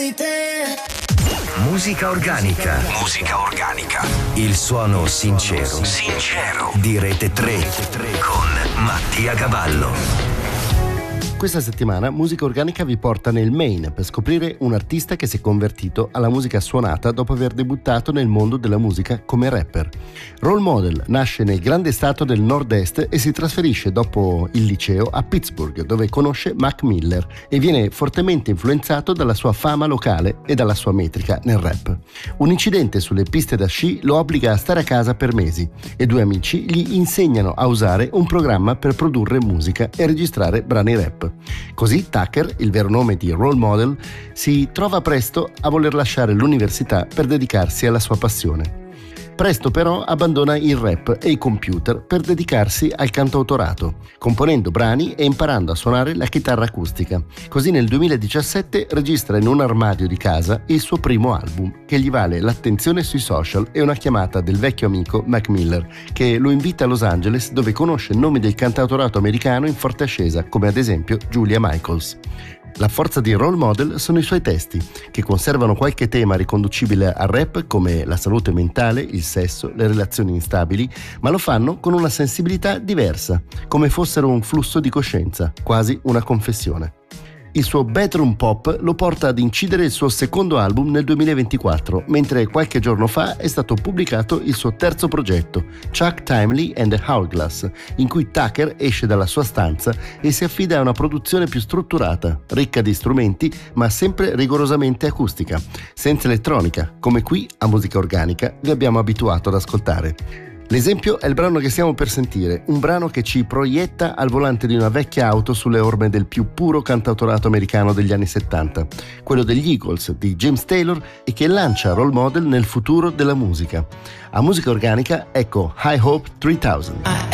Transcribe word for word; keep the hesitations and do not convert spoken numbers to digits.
Musica organica. Musica organica. Il suono sincero. Sincero. Di Rete tre. Con Mattia Cavallo. Questa settimana Musica Organica vi porta nel Maine per scoprire un artista che si è convertito alla musica suonata dopo aver debuttato nel mondo della musica come rapper. Role Model nasce nel grande stato del nord-est e si trasferisce dopo il liceo a Pittsburgh, dove conosce Mac Miller e viene fortemente influenzato dalla sua fama locale e dalla sua metrica nel rap. Un incidente sulle piste da sci lo obbliga a stare a casa per mesi e due amici gli insegnano a usare un programma per produrre musica e registrare brani rap. Così Tucker, il vero nome di Role Model, si trova presto a voler lasciare l'università per dedicarsi alla sua passione. Presto però abbandona il rap e i computer per dedicarsi al cantautorato, componendo brani e imparando a suonare la chitarra acustica. Così nel duemiladiciassette registra in un armadio di casa il suo primo album, che gli vale l'attenzione sui social e una chiamata del vecchio amico Mac Miller, che lo invita a Los Angeles, dove conosce nomi del cantautorato americano in forte ascesa, come ad esempio Julia Michaels. La forza di Role Model sono i suoi testi, che conservano qualche tema riconducibile al rap come la salute mentale, il sesso, le relazioni instabili, ma lo fanno con una sensibilità diversa, come fossero un flusso di coscienza, quasi una confessione. Il suo bedroom pop lo porta ad incidere il suo secondo album nel duemilaventiquattro, mentre qualche giorno fa è stato pubblicato il suo terzo progetto, Chuck Timely and the Hourglass, in cui Tucker esce dalla sua stanza e si affida a una produzione più strutturata, ricca di strumenti, ma sempre rigorosamente acustica, senza elettronica, come qui a Musica Organica vi abbiamo abituato ad ascoltare. L'esempio è il brano che stiamo per sentire, un brano che ci proietta al volante di una vecchia auto sulle orme del più puro cantautorato americano degli anni settanta, quello degli Eagles di James Taylor, e che lancia Role Model nel futuro della musica. A Musica Organica ecco High Hope tremila.